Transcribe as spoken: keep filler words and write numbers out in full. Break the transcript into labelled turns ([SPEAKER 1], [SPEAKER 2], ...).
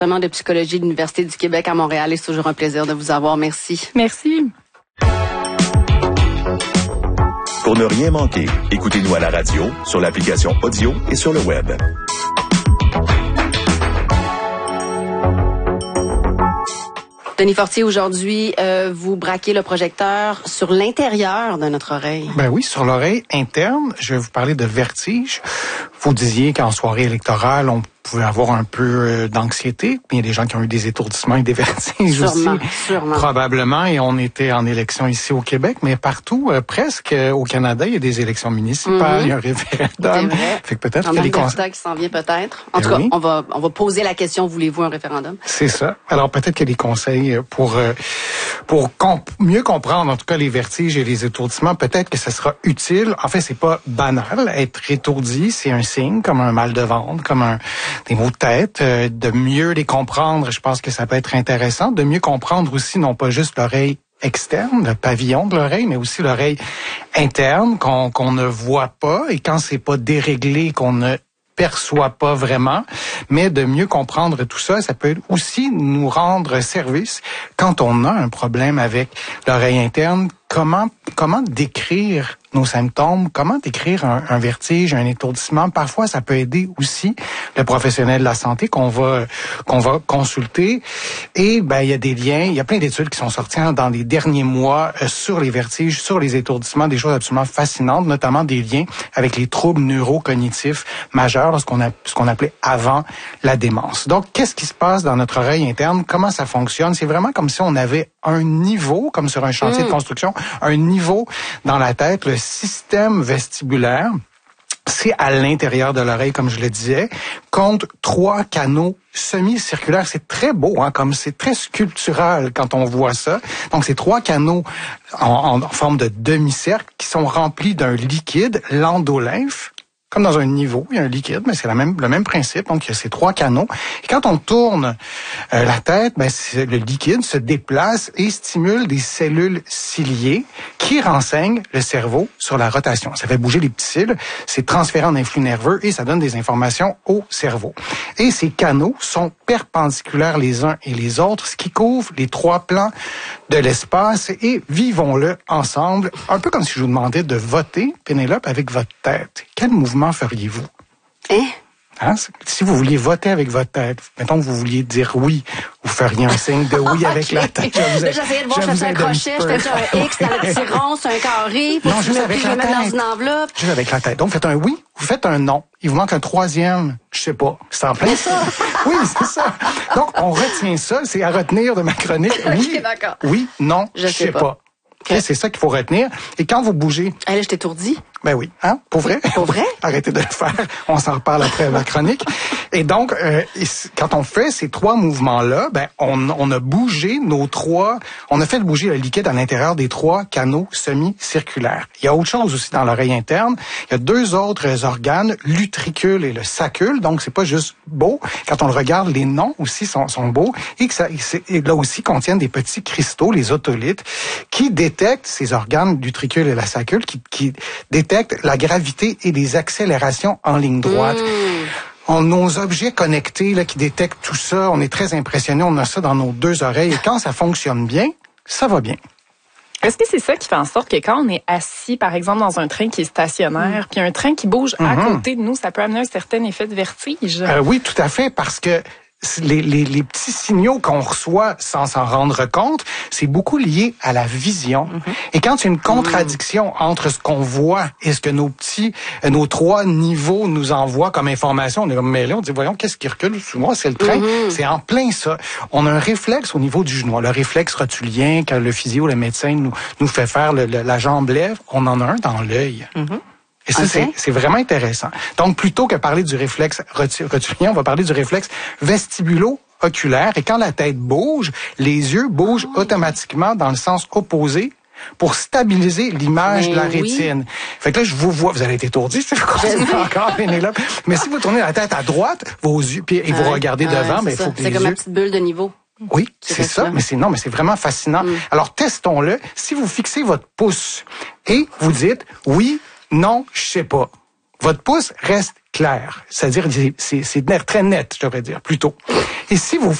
[SPEAKER 1] Vraiment de psychologie de l'Université du Québec à Montréal. Et c'est toujours un plaisir de vous avoir. Merci.
[SPEAKER 2] Merci.
[SPEAKER 3] Pour ne rien manquer, écoutez-nous à la radio, sur l'application audio et sur le web.
[SPEAKER 1] Denis Fortier, aujourd'hui, euh, vous braquez le projecteur sur l'intérieur de notre oreille.
[SPEAKER 4] Ben oui, sur l'oreille interne. Je vais vous parler de vertige. Vous disiez qu'en soirée électorale, on pouvait avoir un peu d'anxiété. Il y a des gens qui ont eu des étourdissements et des vertiges
[SPEAKER 1] sûrement,
[SPEAKER 4] aussi.
[SPEAKER 1] Sûrement.
[SPEAKER 4] Probablement. Et on était en élection ici au Québec, mais partout, euh, presque euh, au Canada, il y a des élections municipales, mm-hmm. il y a un référendum.
[SPEAKER 1] C'est vrai.
[SPEAKER 4] Fait que peut-être
[SPEAKER 1] en
[SPEAKER 4] que les
[SPEAKER 1] conseils qui s'en vient peut-être. En
[SPEAKER 4] ben
[SPEAKER 1] tout cas,
[SPEAKER 4] oui.
[SPEAKER 1] on va on va poser la question, voulez-vous un référendum?
[SPEAKER 4] C'est ça. Alors peut-être qu'il y a des conseils pour euh, pour comp- mieux comprendre en tout cas les vertiges et les étourdissements. Peut-être que ça sera utile. En fait, c'est pas banal. Être étourdi, c'est un signe, comme un mal de ventre, comme un des maux de tête. Euh, de mieux les comprendre, je pense que ça peut être intéressant. De mieux comprendre aussi, non pas juste l'oreille externe, le pavillon de l'oreille, mais aussi l'oreille interne qu'on qu'on ne voit pas. Et quand c'est pas déréglé, qu'on ne perçoit pas vraiment, mais de mieux comprendre tout ça, ça peut aussi nous rendre service quand on a un problème avec l'oreille interne. Comment comment décrire nos symptômes, comment décrire un, un vertige, un étourdissement. Parfois, ça peut aider aussi le professionnel de la santé qu'on va qu'on va consulter. Et ben il y a des liens, il y a plein d'études qui sont sorties dans les derniers mois euh, sur les vertiges, sur les étourdissements, des choses absolument fascinantes, notamment des liens avec les troubles neurocognitifs majeurs, ce qu'on a ce qu'on appelait avant la démence. Donc, qu'est-ce qui se passe dans notre oreille interne? Comment ça fonctionne? C'est vraiment comme si on avait un niveau, comme sur un chantier mmh. de construction, un niveau dans la tête, le système vestibulaire, c'est à l'intérieur de l'oreille, comme je le disais, compte trois canaux semi-circulaires. C'est très beau, hein, comme c'est très sculptural quand on voit ça. Donc, c'est trois canaux en, en forme de demi-cercle qui sont remplis d'un liquide, l'endolymphe. Comme dans un niveau, il y a un liquide, mais c'est la même, le même principe. Donc, il y a ces trois canaux. Et quand on tourne euh, la tête, ben, le liquide se déplace et stimule des cellules ciliées qui renseignent le cerveau sur la rotation. Ça fait bouger les petits cils, c'est transféré en influx nerveux et ça donne des informations au cerveau. Et ces canaux sont perpendiculaires les uns et les autres, ce qui couvre les trois plans de l'espace. Et vivons-le ensemble, un peu comme si je vous demandais de voter, Pénélope, avec votre tête. Quel mouvement feriez-vous?
[SPEAKER 1] Hein?
[SPEAKER 4] Hein? Si vous vouliez voter avec votre tête, mettons que vous vouliez dire oui, vous feriez un signe de oui avec
[SPEAKER 1] okay.
[SPEAKER 4] la tête.
[SPEAKER 1] J'essayais de voir, je faisais un crochet, je faisais un X, dans le petit rond, c'est un carré, pour que je me le mette dans une enveloppe.
[SPEAKER 4] Juste avec la tête. Donc, faites un oui, vous faites un non. Il vous manque un troisième, je sais pas. C'est en plein ça. Oui, c'est ça. Donc, on retient ça, c'est à retenir de ma chronique. Oui,
[SPEAKER 1] okay, d'accord.
[SPEAKER 4] Oui, non, je, je sais, sais pas. pas. Okay. C'est ça qu'il faut retenir. Et quand vous bougez...
[SPEAKER 1] Ah, là, je t'étourdis.
[SPEAKER 4] Ben oui, hein, pour vrai?
[SPEAKER 1] Pour vrai?
[SPEAKER 4] Arrêtez de le faire. On s'en reparle après la chronique. Et donc, euh, quand on fait ces trois mouvements-là, ben on, on a bougé nos trois... On a fait bouger le liquide à l'intérieur des trois canaux semi-circulaires. Il y a autre chose aussi dans l'oreille interne. Il y a deux autres organes, l'utricule et le sacule. Donc, c'est pas juste beau. Quand on le regarde, les noms aussi sont, sont beaux. Et que ça, et là aussi, contiennent des petits cristaux, les otolithes, qui détectent ces organes, l'utricule et la sacule, qui, qui détectent la gravité et les accélérations en ligne droite. Mmh. On, nos objets connectés là, qui détectent tout ça, on est très impressionnés, on a ça dans nos deux oreilles. Et quand ça fonctionne bien, ça va bien.
[SPEAKER 2] Est-ce que c'est ça qui fait en sorte que quand on est assis, par exemple, dans un train qui est stationnaire, mmh. puis un train qui bouge mmh. à côté de nous, ça peut amener un certain effet de vertige?
[SPEAKER 4] Euh, oui, tout à fait, parce que Les, les, les petits signaux qu'on reçoit sans s'en rendre compte, c'est beaucoup lié à la vision. Mm-hmm. Et quand il y a une contradiction mm. entre ce qu'on voit et ce que nos petits, nos trois niveaux nous envoient comme information, on est comme mêlés, on dit, voyons, qu'est-ce qui recule sous moi? C'est le train. Mm-hmm. C'est en plein ça. On a un réflexe au niveau du genou. Le réflexe rotulien, quand le physio, le médecin nous, nous fait faire le, le, la jambe lève, on en a un dans l'œil. Mm-hmm. Et ça, okay. c'est, c'est vraiment intéressant. Donc, plutôt que parler du réflexe rotulien, on va parler du réflexe vestibulo-oculaire. Et quand la tête bouge, les yeux bougent oh. automatiquement dans le sens opposé pour stabiliser l'image mais de la oui. rétine. Fait que là, je vous vois, vous allez être étourdi, c'est encore Pénélope. Mais si vous tournez la tête à droite, vos yeux, puis et vous ah, regardez ah, devant, mais il faut que
[SPEAKER 1] c'est
[SPEAKER 4] les
[SPEAKER 1] comme
[SPEAKER 4] yeux...
[SPEAKER 1] ma petite bulle de niveau.
[SPEAKER 4] Oui, c'est ça, mais c'est non, mais c'est vraiment fascinant. Mm. Alors, testons-le. Si vous fixez votre pouce et vous dites oui, non, je sais pas. Votre pouce reste clair. C'est-à-dire, c'est, c'est, c'est très net, je devrais dire, plutôt. Et si vous